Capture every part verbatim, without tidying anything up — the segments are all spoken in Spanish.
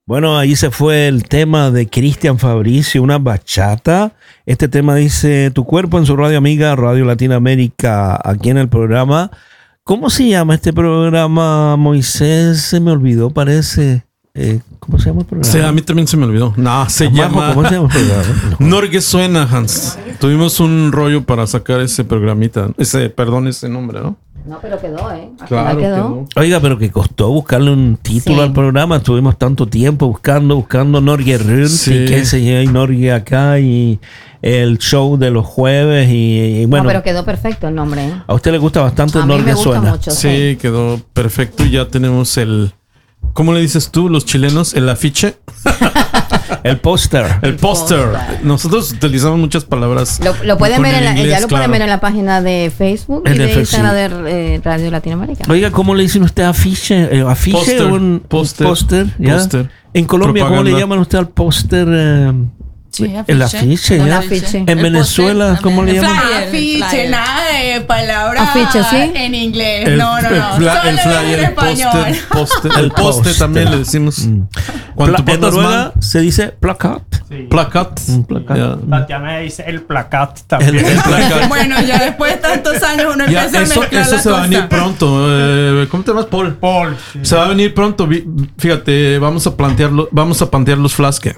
Bueno, ahí se fue el tema de Cristian Fabricio, una bachata. Este tema dice Tu cuerpo en su radio amiga, Radio Latinoamérica, aquí en el programa. ¿Cómo se llama este programa, Moisés? Se me olvidó, parece. Eh, ¿Cómo se llama el programa? Sí, a mí también se me olvidó. No, se llama... ¿Cómo se llama el programa? No. Norge Suena, Hans. Tuvimos un rollo para sacar ese programita. Ese, perdón, ese nombre, ¿no? No, pero quedó, ¿eh? Al Claro, final quedó. quedó. Oiga, pero que costó buscarle un título Sí. al programa. Estuvimos tanto tiempo buscando, buscando Norge Runt Sí. y qué sé yo, y Norge acá y el show de los jueves y, y bueno. No, pero quedó perfecto el nombre, ¿eh? A usted le gusta bastante A mí Norge me gusta Suena. mucho. Sí, quedó perfecto. Y ya tenemos el... ¿Cómo le dices tú, los chilenos? El afiche. El póster. El póster. póster. Nosotros utilizamos muchas palabras. Lo, lo pueden con ver el en la, inglés, ya lo pueden claro. ver en la página de Facebook En y de el Instagram Facebook. de eh, Radio Latinoamérica. Oiga, ¿cómo le dicen usted afiche? Eh, ¿Afiche Póster, o un póster, póster? ¿Ya? póster. En Colombia, ¿cómo le Propaganda. llaman usted al póster? Eh, Sí, el afiche, El ¿ya? afiche. En El Venezuela, póster ¿cómo le también. llaman? Flyer, Afiche, flyer. nada de palabras Afiche, ¿sí? en inglés. El, no, no, no. el fla- el Solo flyer, en el español. póster, póster, el El poste póster. también le decimos. Mm. Cuando Pla- tú en portas Noruega mal, se dice placat. Sí. placat. Un placat. Ya. Tatiana dice el placat también. El- el placat. Bueno, ya después de tantos años uno Ya, empieza a eso, mezclar eso las se va a venir cosas. pronto. Eh, ¿Cómo te llamas, Paul? Paul. Sí. Se va a venir pronto. Vi- Fíjate, vamos a plantearlo, vamos a plantear los flaske.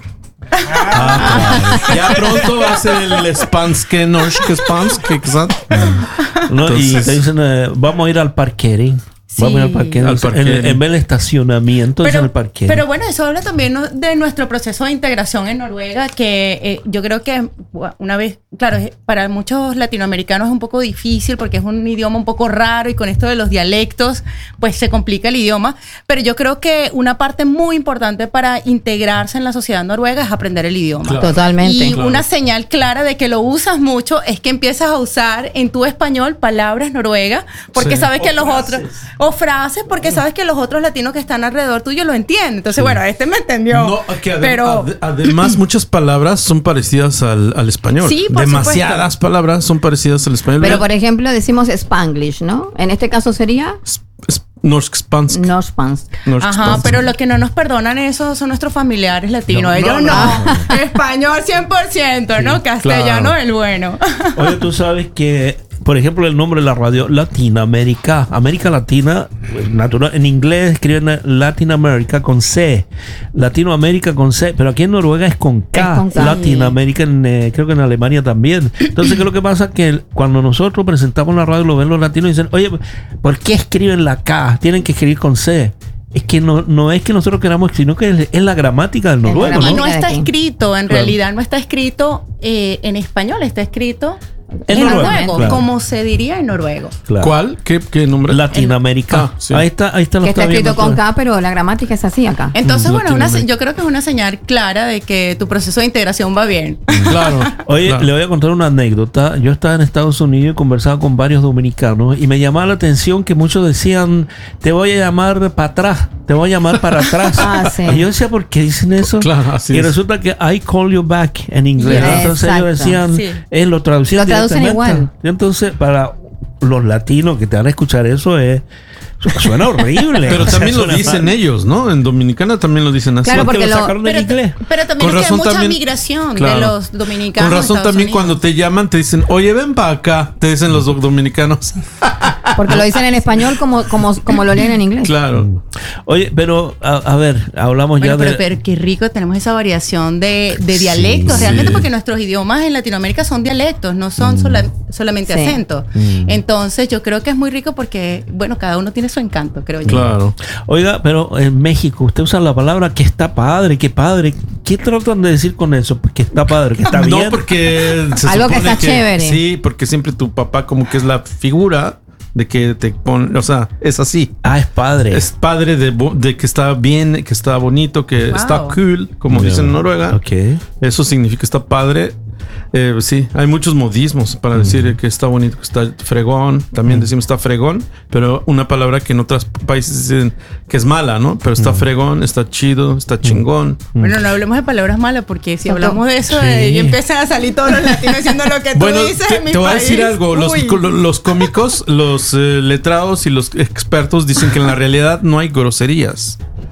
Ah, claro. Ya pronto va a ser el spanske, norske spanske, exacto. ¿No? Y Entonces- te dicen, eh, vamos a ir al parquering. Vamos a ir al Sí. parquering. Al En- parquering. En, vez del estacionamiento, es Pero, el parquering. pero bueno, eso habla también, ¿no?, de nuestro proceso de integración en Noruega, que eh, yo creo que una vez, claro, es- para muchos latinoamericanos es un poco difícil porque es un idioma un poco raro y con esto de los dialectos, pues se complica el idioma, pero yo creo que una parte muy importante para integrarse en la sociedad noruega es aprender el idioma. Claro. Totalmente. Y Claro. una señal clara de que lo usas mucho es que empiezas a usar en tu español palabras noruegas, porque Sí. sabes que O los frases. otros, o frases, porque sabes que los otros latinos que están alrededor tuyo lo entienden. Entonces, bueno, este me entendió. No, que adem- pero ade- además muchas palabras son parecidas al, al español. Sí, por Demasiadas palabras son parecidas al español. Pero Mira, por ejemplo decimos Spanglish, ¿no? En este caso sería es- es norsk spansk. Norspans. Norsk ajá, spansk. pero lo que no nos perdonan eso son nuestros familiares latinos. No, Ellos no, no. no. Español cien por ciento, ¿no? Castellano claro. el bueno. Oye, tú sabes que, por ejemplo, el nombre de la radio Latinoamérica, América Latina, pues, natural, en inglés escriben Latin America con C, Latinoamérica con C, pero aquí en Noruega es con K, Es con K. Latinoamérica, en, eh, creo que en Alemania también. Entonces, ¿qué es lo que pasa? Que el- cuando nosotros presentamos la radio, lo ven los latinos y dicen, oye, ¿por qué escriben la K? Tienen que escribir con C. Es que no, no es que nosotros queramos, sino que es, es la gramática del la noruego, Y ¿no? no de está aquí. escrito, en Claro. realidad no está escrito eh, en español, está escrito En en noruego, noruego, claro. como se diría en noruego. Claro. ¿Cuál? ¿Qué, qué nombre? Latinoamérica. Ah, sí. Ahí está, ahí está lo Que está está escrito viendo con todo. K, pero la gramática es así acá. Entonces, Mm, bueno, una, se- Latinoamérica. yo creo que es una señal clara de que tu proceso de integración va bien. Claro. Oye, claro. le voy a contar una anécdota. Yo estaba en Estados Unidos y conversaba con varios dominicanos y me llamaba la atención que muchos decían, te voy a llamar para atrás, te voy a llamar para atrás. Ah, sí. Y yo decía, ¿por qué dicen eso? Claro, así y es. resulta que I call you back en inglés. Yeah, Entonces ellos exacto. decían, Sí. eh, lo traducían Lo traducen directamente. igual. Y entonces, para los latinos que te van a escuchar eso, es suena horrible. Pero O sea, también lo suena dicen mal. ellos, ¿no? En Dominicana también lo dicen así. Claro, Porque porque lo lo- sacaron del Pero, inglés. pero también Con es que hay razón mucha también- migración claro. de los dominicanos. Con a razón Estados también Unidos. cuando te llaman te dicen, oye, ven para acá. Te dicen los do- dominicanos. Porque lo dicen en español como, como, como lo leen en inglés. Claro. Oye, pero a, a ver, hablamos Bueno, ya pero, de... pero qué rico tenemos esa variación de, de Sí, dialectos, sí. realmente, porque nuestros idiomas en Latinoamérica son dialectos, no son sola- solamente Sí. acentos. Mm. Entonces, yo creo que es muy rico porque, bueno, cada uno tiene su encanto, creo yo. Claro. Oiga, pero en México usted usa la palabra que está padre, que padre. ¿Qué tratan de decir con eso? Que está padre, que está bien. No, porque se Algo que supone está chévere. Sí, porque siempre tu papá como que es la figura de que te pone, o sea, es así. Ah, es padre. Es padre de, bo- de que está bien, que está bonito, que Wow. está cool, como Ya. dicen en Noruega. Ok. Eso significa está padre. Eh, sí, hay muchos modismos para decir que está bonito, que está fregón. También decimos está fregón, pero una palabra que en otros países dicen que es mala, ¿no? Pero está fregón, está chido, está chingón. Bueno, no hablemos de palabras malas porque si Exacto. hablamos de eso, Sí. eh, y empiezan a salir todos los latinos diciendo lo que tú Bueno, dices te, en mi te voy a país. decir algo. Los, Uy. co- los cómicos, los eh, letrados y los expertos dicen que en la realidad no hay groserías.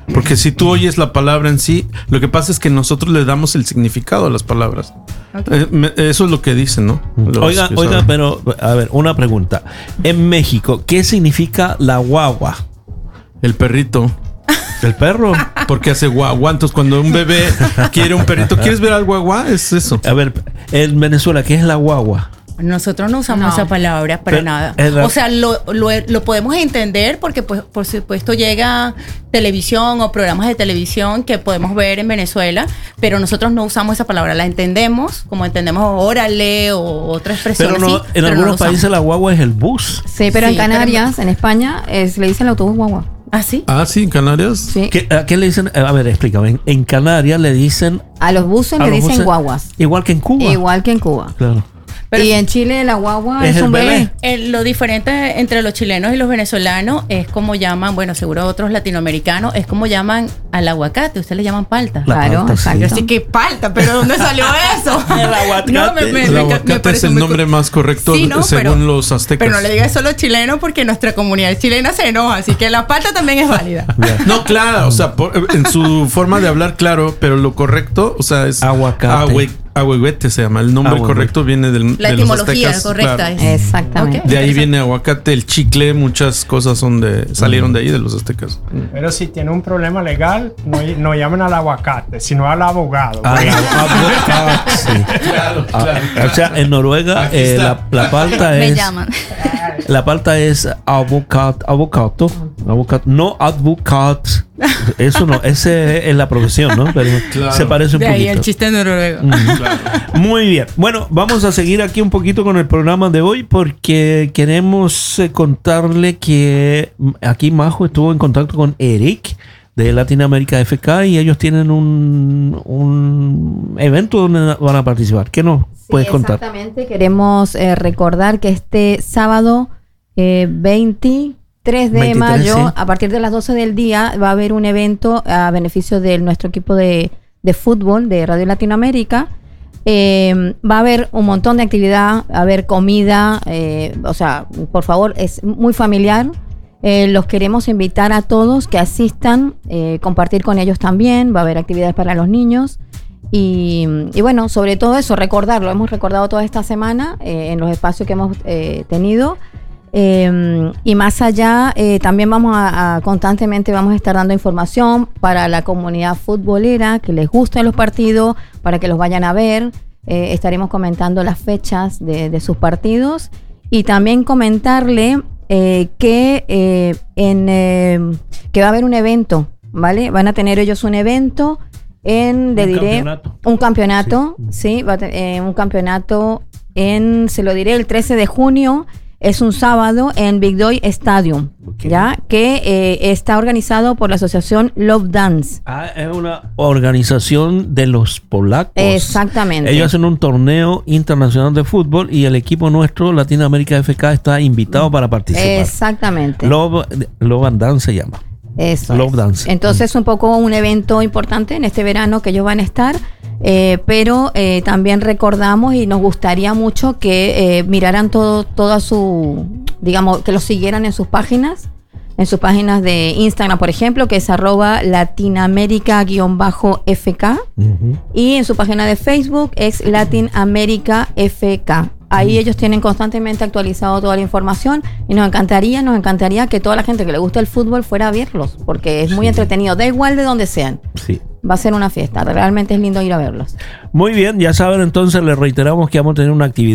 Porque si tú oyes la palabra en sí, lo que pasa es que nosotros le damos el significado a las palabras. Okay. Eh, me- eso es lo que dicen, ¿no? Los Oiga, que oiga, saben. pero a ver, una pregunta. En México, ¿qué significa la guagua? El perrito. ¿El perro? Porque hace guagua. Entonces, cuando un bebé quiere un perrito, ¿quieres ver al guagua? Es eso. A ver, en Venezuela, ¿qué es la guagua? Nosotros no usamos No. esa palabra para Pero, nada. es la- O sea, lo, lo, lo podemos entender porque, pues, por supuesto, llega televisión o programas de televisión que podemos ver en Venezuela, pero nosotros no usamos esa palabra. La entendemos como entendemos órale o otra expresión Pero no, así, en pero no algunos lo usamos. países la guagua es el bus. Sí, pero Sí, en Canarias, en España, es, le dicen el autobús guagua. ¿Ah, sí? Ah, sí, en Canarias. Sí. ¿Qué, ¿A qué le dicen? A ver, explícame. En, en Canarias le dicen... A los buses a le los dicen buses, guaguas. Igual que en Cuba. Igual que en Cuba. Claro. Pero- y en Chile la guagua Es es, el un bebé. bebé. Eh, lo diferente entre los chilenos y los venezolanos es como llaman, bueno, seguro otros latinoamericanos, es como llaman al aguacate. Ustedes le llaman palta. La Claro, palta, sí. Yo exacto. sé que palta, pero ¿dónde salió eso? El aguacate. No, me- me- El me- aguacate me parece es el muy nombre cu- más correcto Sí, no, según pero- los aztecas. Pero no le digas solo chileno porque nuestra comunidad chilena se enoja, así que la palta también es válida. No, claro, o sea, por- en su forma de hablar, claro, pero lo correcto, o sea, es Aguacate. ahue- ahuehuete se llama. El nombre Ahuehuete. correcto viene del, La de los etimología aztecas. correcta claro. es. Exactamente. Ok. De ahí viene aguacate, el chicle, muchas cosas son de salieron de ahí, de los aztecas. Pero si tiene un problema legal, no, no llaman al aguacate, sino al abogado. Ah, la- ah, sí. Claro, Ah, o sea, en Noruega Aquí eh, está. la, la palta Me es... llaman. La palta es avocat, avocato, avocat, no advocat. Eso no, ese es la profesión, ¿no? Pero Claro. se parece un De ahí el poquito. chiste noruego. Muy bien. Bueno, vamos a seguir aquí un poquito con el programa de hoy porque queremos eh, contarle que mm, aquí Majo estuvo en contacto con Eric de Latinoamérica F K y ellos tienen un, un evento donde van a participar. ¿Qué nos puedes Sí, contar? exactamente. Queremos eh, recordar que este sábado eh, veintitrés de veintitrés, mayo, sí. a partir de las doce del día, va a haber un evento a beneficio de nuestro equipo de, de fútbol de Radio Latinoamérica. Eh, va a haber un montón de actividad, va a haber comida, eh, o sea, por favor, es muy familiar. Eh, los queremos invitar a todos que asistan, eh, compartir con ellos también, va a haber actividades para los niños. Y, y bueno, sobre todo eso, recordarlo. Hemos recordado toda esta semana eh, en los espacios que hemos eh, tenido. Eh, y más allá, eh, también vamos a, a constantemente vamos a estar dando información para la comunidad futbolera que les gusten los partidos, para que los vayan a ver. Eh, estaremos comentando las fechas de, de sus partidos y también comentarle eh, que eh, en eh, que va a haber un evento, ¿vale? Van a tener ellos un evento en, le Un diré, campeonato. un campeonato, sí, va a te- eh, un campeonato en, se lo diré, el trece de junio, es un sábado en Big Doy Stadium, Ok. ¿ya? Que eh, está organizado por la asociación Love Dance. Ah, es una organización de los polacos. Exactamente. Ellos hacen un torneo internacional de fútbol y el equipo nuestro, Latinoamérica F K, está invitado para participar. Exactamente. Love, Love and Dance se llama. Eso Love es. Dance. Entonces, un poco un evento importante en este verano que ellos van a estar, eh, pero eh, también recordamos y nos gustaría mucho que eh, miraran todo, toda su, digamos, que los siguieran en sus páginas, en sus páginas de Instagram, por ejemplo, que es arroba latinaamérica-F K, Ujú. y en su página de Facebook es Latin America F K. Ahí ellos tienen constantemente actualizado toda la información y nos encantaría, nos encantaría que toda la gente que le gusta el fútbol fuera a verlos, porque es muy Sí. entretenido, da igual de donde sean. Sí. Va a ser una fiesta, realmente es lindo ir a verlos. Muy bien, ya saben, entonces les reiteramos que vamos a tener una actividad